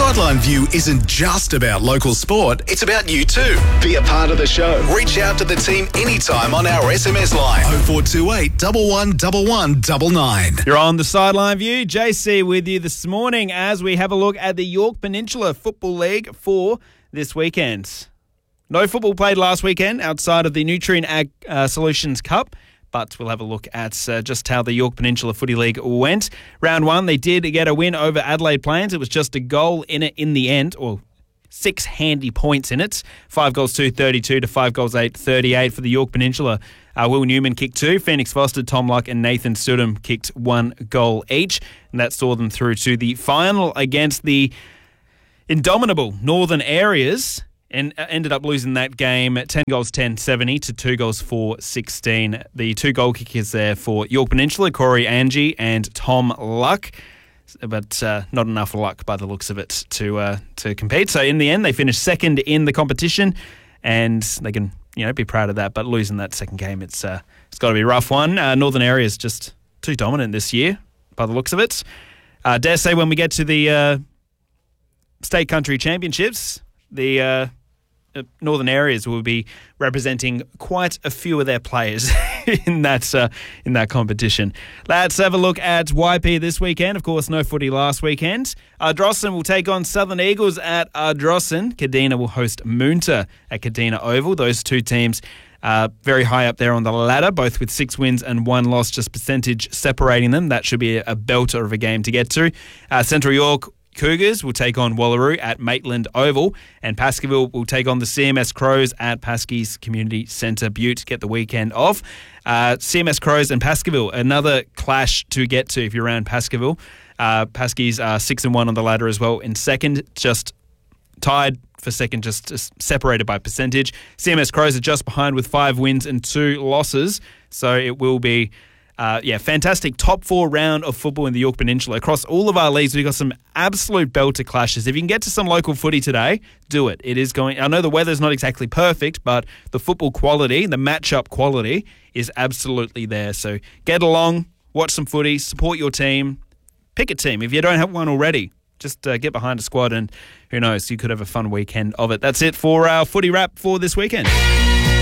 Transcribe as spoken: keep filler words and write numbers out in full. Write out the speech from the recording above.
Sideline View isn't just about local sport, it's about you too. Be a part of the show. Reach out to the team anytime on our S M S line oh four two eight, one one one one nine nine. You're on the Sideline View. J C with you this morning as we have a look at the Yorke Peninsula Football League for this weekend. No football played last weekend outside of the Nutrient Ag uh, Solutions Cup, but we'll have a look at uh, just how the Yorke Peninsula Footy League went. Round one, they did get a win over Adelaide Plains. It was just a goal in it in the end, or six handy points in it. Five goals to thirty-two to five goals eight thirty-eight for the Yorke Peninsula. Uh, Will Newman kicked two. Phoenix Foster, Tom Luck and Nathan Studham kicked one goal each. And that saw them through to the final against the indomitable Northern Areas. And ended up losing that game at ten goals ten seventy to two goals four sixteen. The two goal kickers there for Yorke Peninsula, Corey Angie and Tom Luck. But uh, not enough luck by the looks of it to uh, to compete. So in the end, they finished second in the competition, and they can you know be proud of that. But losing that second game, it's uh, it's got to be a rough one. Uh, Northern Area is just too dominant this year by the looks of it. Uh, dare say when we get to the uh, State Country Championships, the uh, Northern Areas will be representing quite a few of their players in that uh, in that competition. Let's have a look at Y P this weekend. Of course, no footy last weekend. Ardrossan will take on Southern Eagles at Ardrossan. Kadina will host Moonta at Kadina Oval. Those two teams uh, very high up there on the ladder, both with six wins and one loss, just percentage separating them. That should be a, a belter of a game to get to. Uh, Central York Cougars will take on Wallaroo at Maitland Oval, and Pasqueville will take on the C M S Crows at Paskey's Community Centre Butte. Get the weekend off. Uh, C M S Crows and Pasqueville, another clash to get to if you're around Pasqueville. Uh, Paskey's are six and one on the ladder as well in second, just tied for second, just, just separated by percentage. C M S Crows are just behind with five wins and two losses, so it will be Uh, yeah, fantastic top four round of football in the Yorke Peninsula. Across all of our leagues, we've got some absolute belter clashes. If you can get to some local footy today, do it. It is going. I know the weather's not exactly perfect, but the football quality, the matchup quality is absolutely there. So get along, watch some footy, support your team, pick a team. If you don't have one already, just uh, get behind a squad and who knows, you could have a fun weekend of it. That's it for our footy wrap for this weekend.